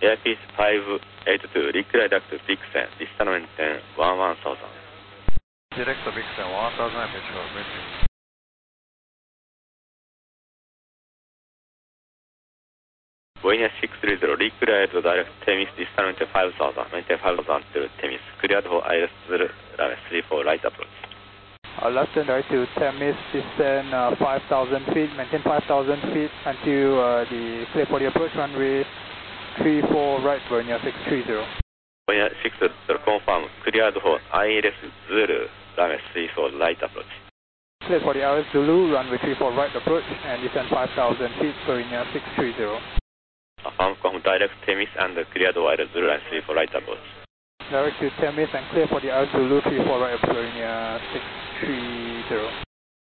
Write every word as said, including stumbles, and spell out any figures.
Airpiece five eight two, Direct Vixen, Vista Maintain one one thousand. Direct Vixen one thousand, Metro, Metro. Boeing six three zero, Declared Direct Temis, Vista Maintain five thousand, Maintain five thousand to Temis, cleared for I S runway three four right approach. Uh, left and right to Temis, descend uh, five thousand feet, maintain five thousand feet until uh, the clear for the approach runway three four right, Boeing six three zero. Boeing six three zero, confirm, cleared for I L S Zulu, runway three four right approach. Clear for the I L S Zulu, runway three four right approach, and descend five thousand feet, Boeing six three zero. Affirm, confirm, direct Temis and cleared for I L S Zulu, runway three four right approach. Direct to Temis and clear for the I L S Zulu three four right, Boeing six three zero.